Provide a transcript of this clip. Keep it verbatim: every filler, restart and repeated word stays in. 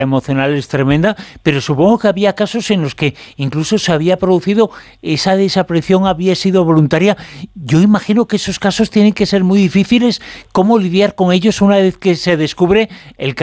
emocional es tremenda, pero supongo que había casos en los que incluso se había producido, esa desaparición había sido voluntaria. Yo imagino que esos casos tienen que ser muy difíciles. ¿Cómo lidiar con ellos una vez que se descubre el